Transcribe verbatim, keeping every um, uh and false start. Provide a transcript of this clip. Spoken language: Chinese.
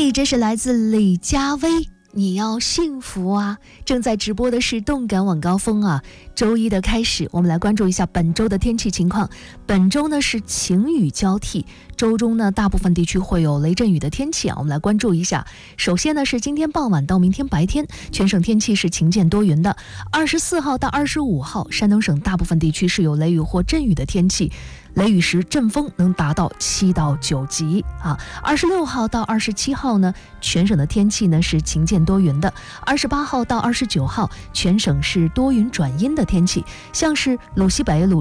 嘿，这是来自李佳薇，你要幸福啊！正在直播的是动感晚高峰啊。周一的开始，我们来关注一下本周的天气情况。本周呢是晴雨交替，周中呢大部分地区会有雷阵雨的天气啊。我们来关注一下。首先呢是今天傍晚到明天白天，全省天气是晴见多云的。二十四号到二十五号，山东省大部分地区是有雷雨或阵雨的天气。雷雨时阵风能达到七到九级啊。二十六号到二十七号呢，全省的天气呢是晴见多云的。二十八号到二十九号，全省是多云转阴的天气，像是鲁西北、鲁